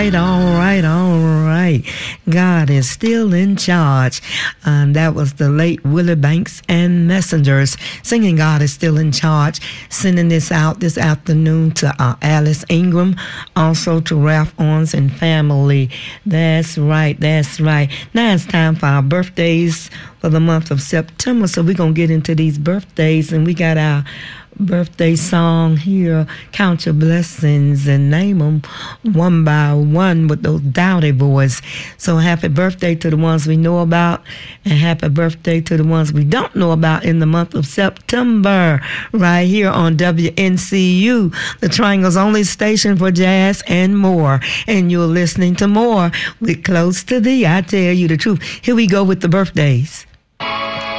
All right. God is still in charge. That was the late Willie Banks and Messengers singing God is still in charge. Sending this out this afternoon to Alice Ingram, also to Ralph Owens and family. That's right. Now it's time for our birthdays for the month of September. So we're going to get into these birthdays, and we got our birthday song here, Count Your Blessings and name them one by one with those Dowdy boys. So happy birthday to the ones we know about, and happy birthday to the ones we don't know about in the month of September, right here on WNCU, the Triangle's only station for jazz and more. And you're listening to More with Close to Thee. I tell you the truth. Here we go with the birthdays.